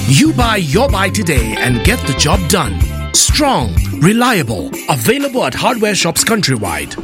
You buy your buy today and get the job done. Strong, reliable, available at hardware shops countrywide.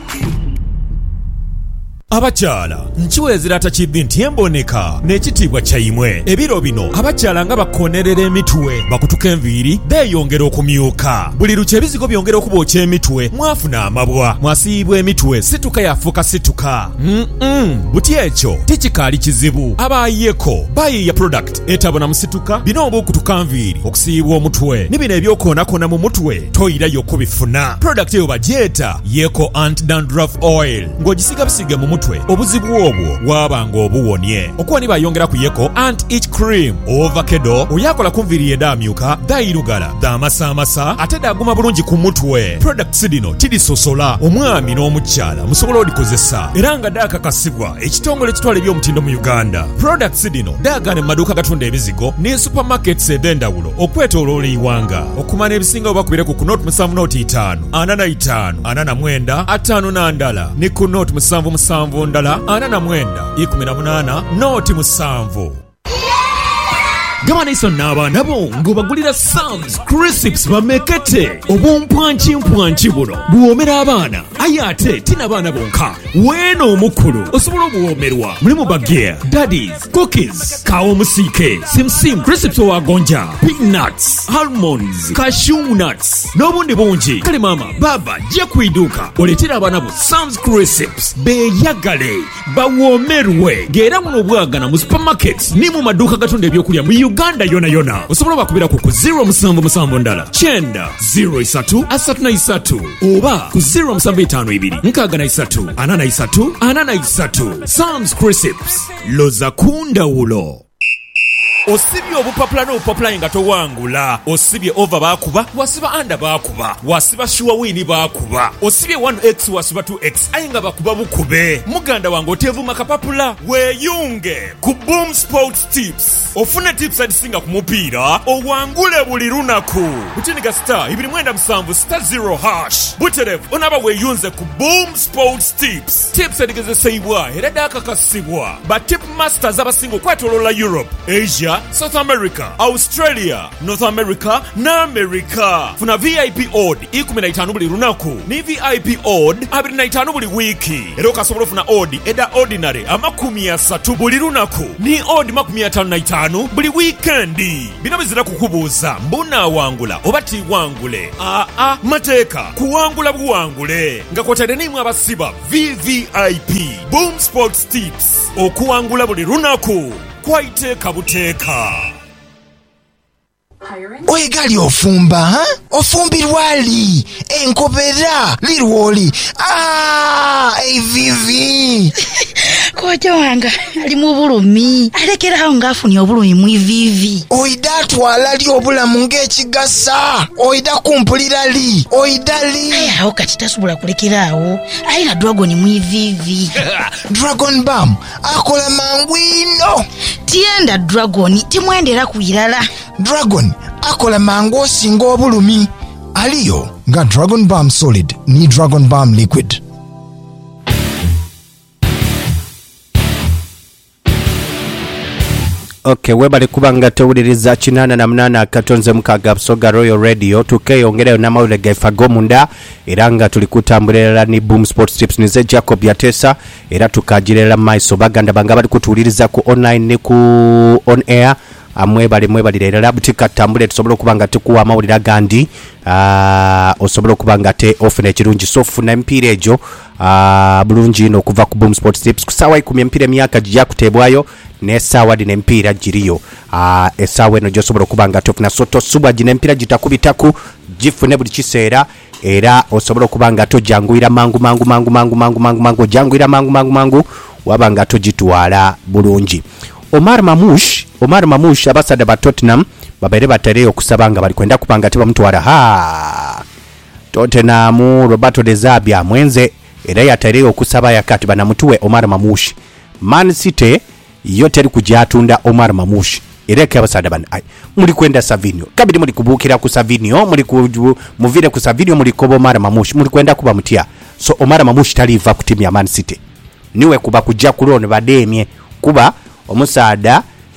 Abakyala nkiwezera takiddi nti emboneka n'ekitiibwa kyayimwe. Ebiro bino abakyala nga bakonerera emitwe bakutuka enviiri beeyongera okumyuka. Buli lukya ebizigo byongera okubookya emitwe mwafuna amabwa mwasiibwa emitwe situka yafuuka situka. Buti ekyo tikikaali kizibu. Abayeko bayiiya product etabona musituka bino obukutuka nviiri okusiibwa omutwe ne bino ebyokoonakoona mu mutwe toyirayo kubifuna. Product eyo bagyeta Yeko Anti-Dandruff Oil ng'ogisiga bisiga mu mutwe obuzibu obwo wabanga obuwonye. Okuba nibayongera ku Yeko Anti-Itch Cream Ovakedo oyakola ku nviiri eddaamyuka daayirugala daamasaamasa ate daaguma bulungi ku mutwe. Products dino tidisosola omwami n'omukyala musobola odikozesa era nga daakakasibwa ekitongole ekitwala ebyomutindo mu Uganda. Products dino daagana mu maduuka gatunda ebizigo ne supermarkets ed'endawulo okwetooloola iwanga. Okumana ebisinga obakubire ku Note 7.5 45 49 54 ne ku Note 7 ndala 49 18 Note 7. Gabana iso n'abaana bo ng'obagulira Sam's Crisps bamekete obumpwanki buno buwoomera abaana aye ate tina baana bonka weeno omukulu osobola obuwoomerwa mulimu bageya daddies cookies kawo omusiike simsim crisps owagonja peanuts almonds cashew nuts n'obundi bungi. Kale maama baba jja ku iduuka oleetera abaana bo Sam's Crisps beeyagale bawoomerwe ng'era muno obwagana mu supermarkets ne mu maduuka gatunda ebyokulya mu Uganda yona osobola bakubira ku 077 ndala 9 03 33 oba ku 0752 63 43 43. Sam's Crisps loza kundawulo. Osibye obupapula n'obupapula nga towangula. Osibye over baakuba wasiba under baakuba wasiba sure win baakuba osibye 1x wasiba 2x aye nga bakuba bukube. Muganda wange otevuma kapapula weeyunge ku Boom Sports Tips ofune tips adisinga ku mupiira owangule buli lunaku. Butiniga star 297 star 0 hash buterevu onaba weeyunze ku Boom Sports Tips. Tips adigezesebwa era daakakasibwa ba tip masters abasinga okwetooloola Europe, Asia, South America, Australia, North America na America. Funa VIP odd 15 buli lunaku ni VIP odd 25 buli wiki. Era okasobola ofuna odd eda ordinary 30 buli lunaku ni odd 55 buli weekendi. Bino bizira kukubuuza mbuna wangula oba tiwangule. Mateeka kuwangula buwangule nga kwotadde nimwe abasiba VVIP Boom Sports Tips okuwangula buli lunaku kwaiteeka buteeka. Oyegali ofumba ofumbirwali enkobera lirwoli evivi koja wanga ali mu bulumi alekeraho ngaafunye obulumi mu ivivi. Oida twala li obulamu ng'ekigasa oida kumpulira li oida li awo kati tasobola kulekerawo ayina dragon mu ivivi. Dragon Balm akola mangu ino. Tienda dragon timwendera kuyirala. Dragon akola mangu osinga obulumi. Aliyo nga Dragon Balm Solid ni Dragon Balm Liquid. Okay, webale kubanga tewuliriza 88 akatonze mukaga Busoga Royal Radio tukeyongerayo n'amawulire gaifa gomunda era nga tuli kutambulira ni Boom Sports Tips nize Jacob Yatesa era tukagirera maiso baganda banga bali kutuuliriza ku online ne ku on air mwebali era butika tambule tusobola kubanga tukuwa amawulire agandi osobola kubanga te ofuna ekirungi sofuna empiira ejo bulungi ino okuva ku Boom Sports Tips kusawa 10 empiira emyaka gya kutebwayo n'essaawa dino empiira giriyo essaawa eno gy'osobola okubanga tofuna so tosubwa gino empiira gitakubitaku gifune buli kiseera era osobola okubanga tojanguyira mangu ojanguyira mangu wabanga togitwala bulungi. Omar Mamush abasada ba Tottenham babaire batere okusaba nga bali kwenda kupanga tebamutwala Tottenham. Roberto De Zerbi amwenze era yatere okusaba yakati banamutuwe Omar Mamush. Man City yo teri kujatunda Omar Mamush ereke abasada bana muri kwenda Savinio kabiri muri kubukira ku Savinio muri muvire ku Savinio muri kobo Omar Mamush muri kwenda kuba mutia. So Omar Mamush taliva ku timu ya Man City niwe kuba kujja kulone bademye kuba omusaada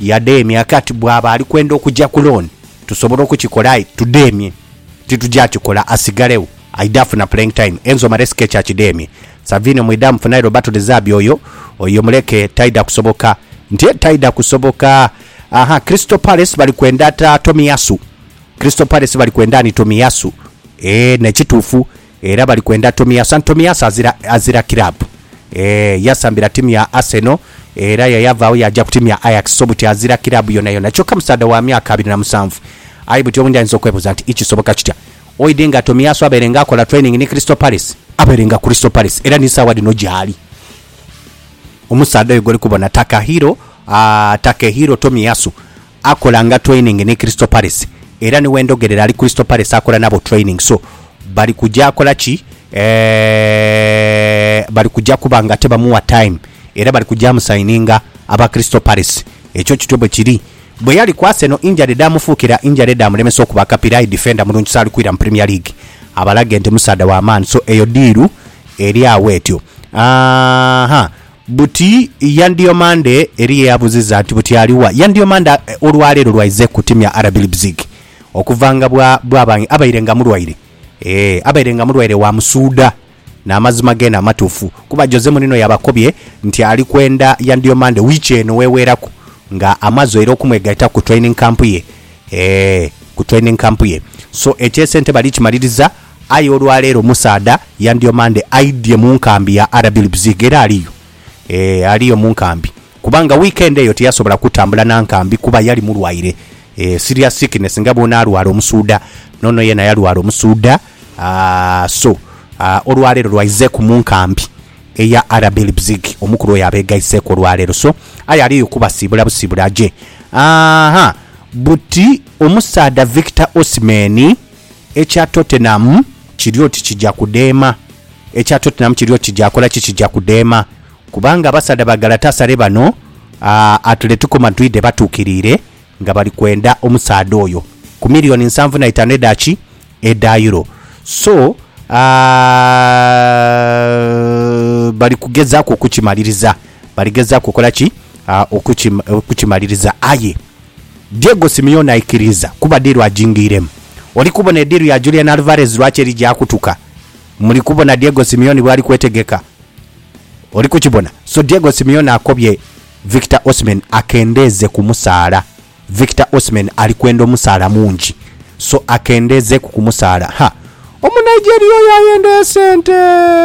yademye akati bwaba ali kwenda okujja ku loan tusobola okukikola tudemye titujja kikola asigalewo aidafuna playing time Enzo Maresca kyakidemye Savino Mwidamu funayo Roberto De Zerbi oyo muleke taida kusoboka ntie taida kusoboka Crystal Palace bali kwenda Tomiyasu Crystal Palace bali kwenda ni Tomiyasu nekituufu era bali kwenda Tomiyasu azira club yasambira timu ya Arsenal era yayavaawo yajja ku timu ya Ajax so buti azira club yona kyokka musada wa myaka 27 ayi buti omundi ayinza okwebuuza nti ikisoboka kitya oidinga Tomiyasu aberenga akola training ni Crystal Palace aberenga Crystal Palace era ni sawa dino gyali omusada yogoli kubona Takehiro Tomiyasu akolanga training ni Crystal Palace era ni wendogerera ali Crystal Palace akola nabo training so bali kujja akola ki bali kujja kubanga tebamuwa time era bali kujja musaininga aba Crystal Palace ekyo kitobe kiri bwe yali kwase no injury damufuukira injury damulemesa okuba kapira defender mulungi sali kwira mu Premier League abalage nti musada wa man so eyo diru eri awetyo buti Yandio Mande eri yabuziza ati buti aliwa Yandio Mande olwalero lwaize ku timu ya RB Leipzig okuvanga bwabangi abayirenga mulwaire abayirenga mulwaire wa musuda na amazima gena matufu kuba Jose Mourinho yabakobye nti ali kwenda Yandio Mande weekend wewerako nga amazo era okumwegaita ku training camp ye so echesente bali kimaliriza ayo olwalero musada Yandio Mande aidye mu nkambi ya RB Leipzig era aliyo mu nkambi kubanga weekend eyo tiyasobola kutambula na nkambi kuba yali mulwaire serious sickness nga bona alwala omusuda nono yena yalwala omusuda so olwalero lwaize ku mu nkambi eya RB Leipzig omukulu yabegaise ko olwalero so aliyo kubasibula busibula je buti omusada Victor Osimhen ekya Tottenham kirioti kijja kudema ekya Tottenham kirioti kijja kola kijja kudema kubanga basada bagalatasa bano Atletico Madrid batukirire nga bali kwenda omusada oyo ku milioni 75 eda euro so bali kugezako okukimaliriza baligezako kola ki okukimaliriza aye Diego Simeone aikiriza kuba diru ajingiremu oli kubona ediru ya Julian Alvarez lwacheri ja kutuka muri kubona Diego Simeone bwali kwetegeka oli kukibona so Diego Simeone akobye Victor Osimhen akendeze kumusala Victor Osimhen ali kwenda omusala mungi so akendeze kumusala Nigeria yayende sente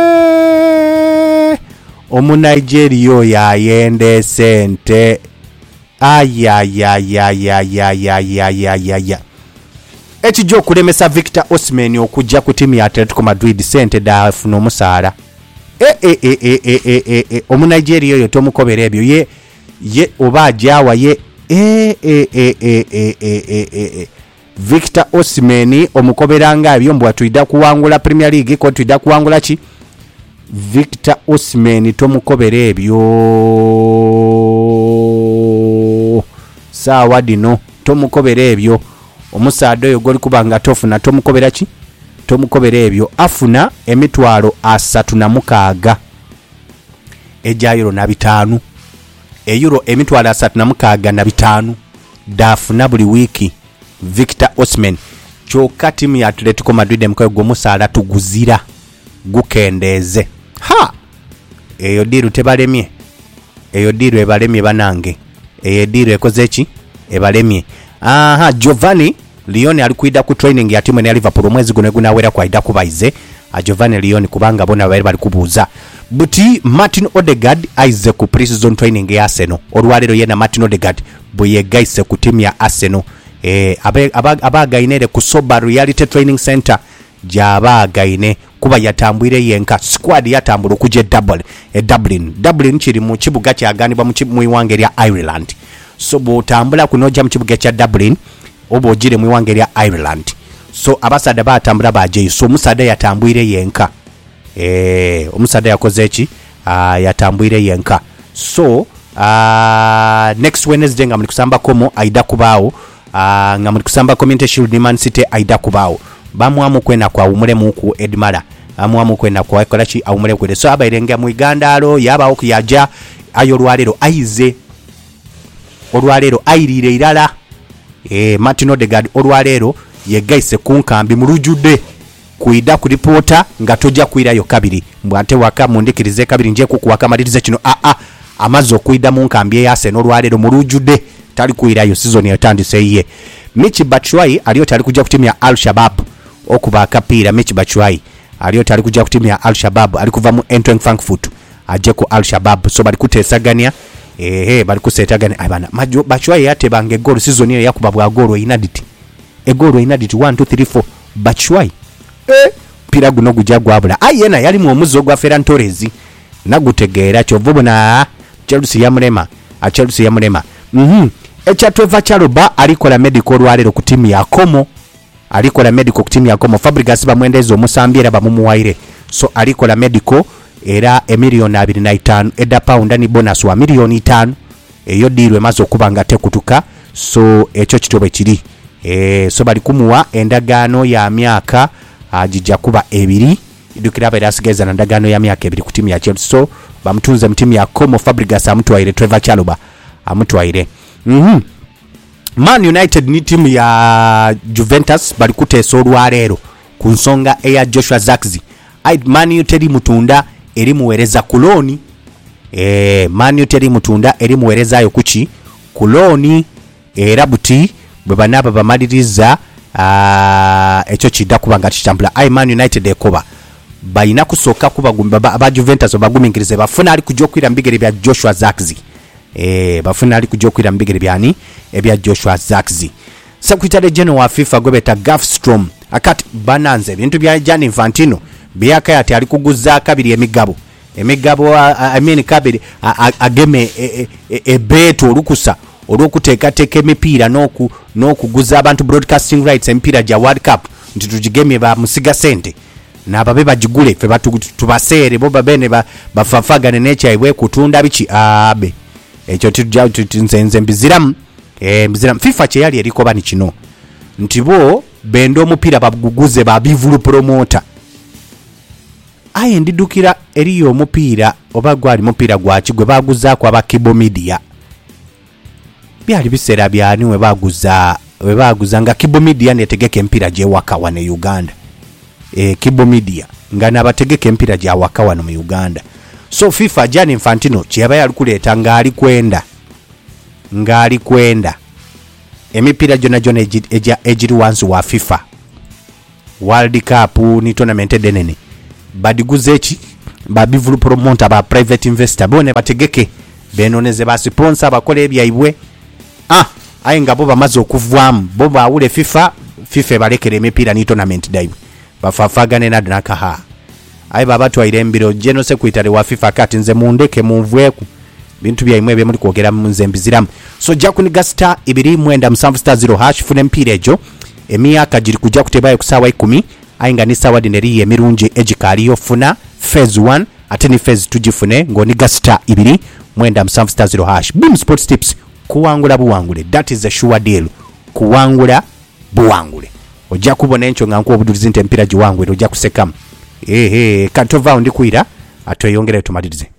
Nigeria yayende sente ekijjo kulemesa Victor Osimhen okujja ku timu ya Atletico Madrid sente dafuna omusala Nigeria yo tomukobera ebyo ye oba ajawa ye Victor Osimhen omukoberanga ebyo mbwa tuida kuwangula Premier League ko tuida kuwangula ki Victor Osimhen tomukobera ebyo sawa dino tomukobera ebyo omusada oyo goli kubanga tofuna tomukobera ki tomukobera ebyo afuna emitwalo 36 eja euro na 5 euro emitwalo 36 na 5 dafuna buli wiki Victor Osimhen choka timu ya Atletico Madrid mkoyo gomusala tuguzira gukendeze eyo diru tebalemye eyo diru ebalemye banange eyo diru ekoze ki ebalemye Giovanni Leone alikuida ku training ya timu ya Liverpool omwezi gune awera kwaida kubaize Giovanni Leone kubanga bona bali kubuza buti Martin Odegaard aize ku pre-season training ya Arsenal olwalero yena Martin Odegaard boye gaise ku timu ya Arsenal abagainere ku Soba Reality Training Center jabagaine kuba yatambwire yenka squad yatambula kuje Dublin kiri mu kibuga kyaganibwa mu iwange lya Ireland so botambula kunoja mu kibuga kya Dublin obo jire mu iwange lya Ireland so abasada batambula baje so musada yatambwire yenka omusada yakoze eki yatambwire yenka so next Wednesday nga muri kusamba komo aida kubao nga muri kusamba Community Shield Man City aida kubao bamwamu kwena kwa umulemu ku Edmara amwamu kwena kwa kolachi awumule kwede so abayirenga mu Uganda alo yaba okuyaja ayo lwalero aize olwaleero ayirire irala Martin Odegaard olwaleero yegaise kunkambi mulujudde kuida ku reporter nga tojja kuirayo kabiri mbwate waka mundikirize kabiri nje kukuwaka malirize kino amazo kuida mu nkambi ya Arsenal olwaleero mulujudde tali kuirayo season yatandise ye. Michi Batshuayi aliyo tali kujja ku timu ya Al Shabab okuba akapira. Michi Batshuayi aliyo tali kujja ku timu ya Al Shabab ali kuva mu Eintracht Frankfurt ajje ku Al Shabab so bali kuteesaganya bali kuseetaganya abana Batshuayi yatebange goal season ye yakuba bwa goal inaditi egolo inaditi 1 2 3 4 Batshuayi pira guno gujja gwabula ayena yali mu omuzo gwa Ferran Torres nagutegeera kyovubona Chelsea ya mulema echa Trevor Chalobah alikola medical lwalero ku timu ya Como Fabregas bamwendeza omusambiera bamumuwaire so alikola medical era $2.5 eda pound ni bonus wa $5 eyo dirwe mazo kubanga tekutuka so echo kitobe kiri so bali kumuwa endagaano ya myaka ajija kuba 2 idukira bera sigeza na ndagaano ya myaka 2 ku timu ya Chelsea so bamutunze mu timu ya Como Fabregas amutwaire Trevor Chalobah amutwaire Man United ni timu ya Juventus bali kuteesa olwaleero ku nsonga eya Joshua Zirkzee. Man United mutunda eri muwereza kuloni Man United mutunda eri muwerezayo kuki kuloni era buti bwe banaba bamaliriza ekyo kidda kubanga kitambula Man United ekoba bayina kusooka kuba aba Juventus bagumingirize bafuna ali kujja okwira mbigere bya Joshua Zirkzee bafuna ali kujja okwira mbigere byani ebya Joshua Zirkzee. Secretary General wa FIFA gwebeta Gulfstrom akati bananze ebintu bya Gianni Infantino byaka yati ali kuguza kabiri emigabo kabiri ageme ebeto olukusa olwokuteekateeka emipiira n'okuguza abantu broadcasting rights emipiira gya World Cup nti tugigemye ba musiga sente n'ababe bagigule ffe tubaseere bo babene bafafagane n'ekyayibwe kutunda biki abe ekyo nze mbiziramu FIFA kyeyali erikoba ni kino nti bo benda omupiira baguguze babivulu promoter ndidukira eriyo omupiira oba gwali mupiira gwaki gwe baguzaako aba Kibo Media byali biseera byani we baguza nga Kibo Media netegeka empiira gyewaka wano e Uganda Kibo Media nga nabategeka empiira gyawaka wano mu Uganda so FIFA Gianni Infantino kyeba yali kuleeta ng'ali kwenda emipiira gyonna egiri wansi wa FIFA World Cup ni tournament edenene badiguze eki babivulu promoter ba private investor bone bategeke benoneze ba sponsor bakole ebyaibwe ayi nga bo bamaze okuvwamu bo baawule FIFA balekere emipiira ni tournament daibwe bafafagane nadnakaha ayi baba twaire embiro General Secretary wa FIFA kati nze mundeke munvweku bintu byaimwe bye muri kwogera mu nze mbiziramu so jakuniga star 297*0# fune mpira ejo emyaka giri kujja kutebayo kusawa 10 ayinga ni sawa dineri emirungi ejikaliyo funa phase 1 ate ni phase 2 gifune ngoniga star 297*0# Boom Sports Tips kuwangula buwangule that is a sure deal kuwangula buwangule ojja kubona encho nganko obudulizi mpira giwangule ojja kusekamu kantova ndi kuira atoyongere tumalirize